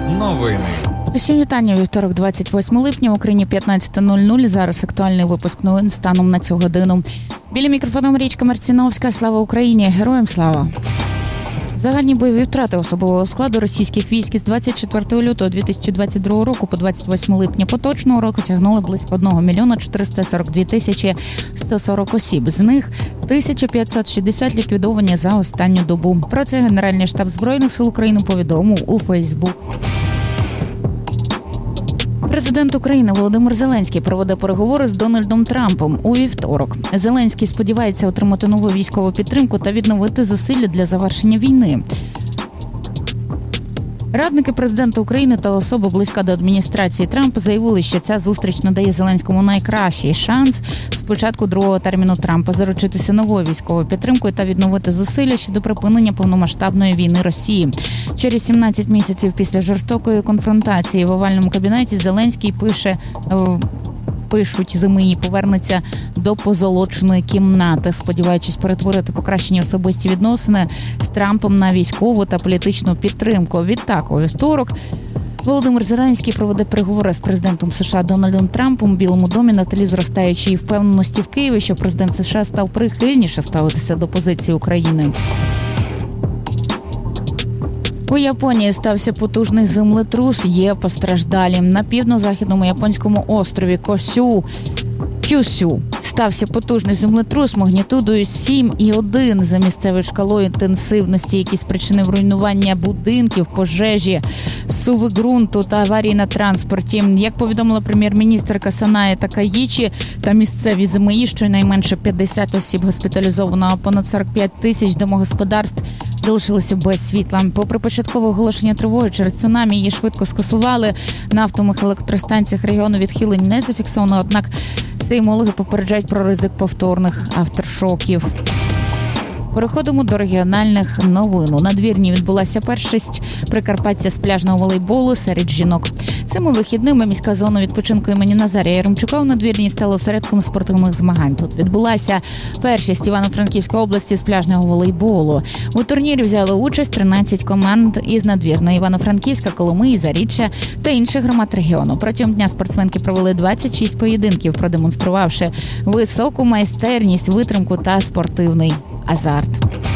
Новини. Усім вітання. Вівторок, 28 липня, в Україні 15:00. Зараз актуальний випуск новин станом на цю годину. Біля мікрофону Марічка Марціновська. Слава Україні! Героям слава! Загальні бойові втрати особового складу російських військ із 24 лютого 2022 року по 28 липня поточного року сягнули близько 1 мільйона 442 тисячі 140 осіб. З них 1560 ліквідовані за останню добу. Про це Генеральний штаб Збройних сил України повідомив у Фейсбук. Президент України Володимир Зеленський проведе переговори з Дональдом Трампом у вівторок. Зеленський сподівається отримати нову військову підтримку та відновити зусилля для завершення війни. Радники президента України та особа близька до адміністрації Трампа заявили, що ця зустріч надає Зеленському найкращий шанс з початку другого терміну Трампа заручитися новою військовою підтримкою та відновити зусилля щодо припинення повномасштабної війни Росії. Через 17 місяців після жорстокої конфронтації в овальному кабінеті Зеленський пишуть ЗМІ, повернеться до позолоченої кімнати, сподіваючись перетворити покращені особисті відносини з Трампом на військову та політичну підтримку. Відтак, у вівторок Володимир Зеленський проведе переговори з президентом США Дональдом Трампом у Білому домі на тлі зростаючої впевненості в Києві, що президент США став прихильніше ставитися до позиції України. У Японії стався потужний землетрус, є постраждалі. На південно-західному японському острові Кюсю стався потужний землетрус магнітудою 7,1 за місцевою шкалою інтенсивності, який спричинив руйнування будинків, пожежі, суви ґрунту та аварії на транспорті. Як повідомила прем'єр-міністерка Санае Такаїчі та місцеві ЗМІ, щонайменше 50 осіб госпіталізовано, а понад 45 тисяч домогосподарств залишилися без світла. Попри початкове оголошення тривоги через цунамі, її швидко скасували. На атомних електростанціях регіону відхилень не зафіксовано, однак сеймологи попереджають про ризик повторних авторшоків. Переходимо до регіональних новин. У надвірні відбулася першість прикарпаття з пляжного волейболу серед жінок. Цими вихідними міська зона відпочинку імені Назарія Яремчука у надвірні стала осередком спортивних змагань. Тут відбулася першість Івано-Франківської області з пляжного волейболу. У турнірі взяли участь 13 команд із надвірної: Івано-Франківська, Коломиї, Заріччя та інших громад регіону. Протягом дня спортсменки провели 26 поєдинків, продемонструвавши високу майстерність, витримку та спортивний азарт.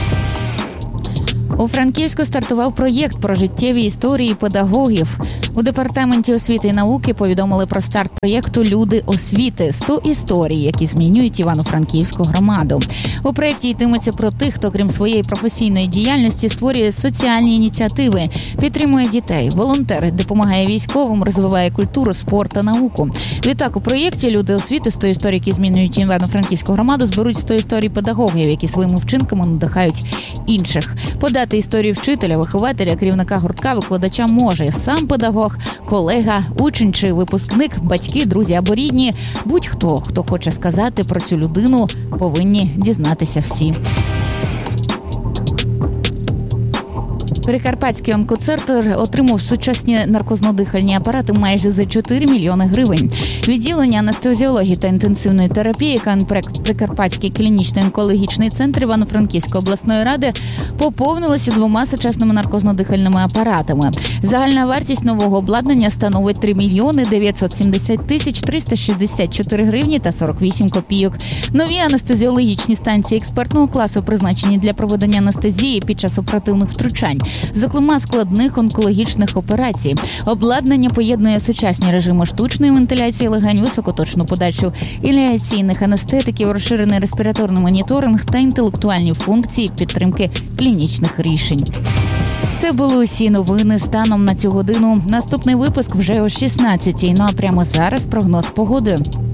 У Франківську стартував проєкт про життєві історії педагогів. У Департаменті освіти і науки повідомили про старт проєкту «Люди освіти» – 100 історій, які змінюють Івано-Франківську громаду. У проєкті йтиметься про тих, хто крім своєї професійної діяльності створює соціальні ініціативи, підтримує дітей, волонтерить, допомагає військовим, розвиває культуру, спорт та науку. Відтак, у проєкті «Люди освіти» 100 історій, які змінюють Івано-Франківську громаду, зберуть 100 історій педагогів, які своїми вчинками надихають інших. Подати історію вчителя, вихователя, керівника гуртка, викладача може сам педагог, колега, учень чи випускник, батьки, друзі або рідні. Будь-хто, хто хоче сказати про цю людину, повинні дізнатися всі. Прикарпатський онкоцентр отримав сучасні наркозно-дихальні апарати майже за 4 мільйони гривень. Відділення анестезіології та інтенсивної терапії Прикарпатський клінічний онкологічний центр Івано-Франківської обласної ради поповнилося 2 сучасними наркозно-дихальними апаратами. Загальна вартість нового обладнання становить 3 мільйони 970 тисяч 364 гривні та 48 копійок. Нові анестезіологічні станції експертного класу призначені для проведення анестезії під час оперативних втручань, зокрема складних онкологічних операцій. Обладнання поєднує сучасні режими штучної вентиляції легень, високоточну подачу інгаляційних анестетиків, розширений респіраторний моніторинг та інтелектуальні функції підтримки клінічних рішень. Це були усі новини станом на цю годину. Наступний випуск вже о 16-й. Ну а прямо зараз прогноз погоди.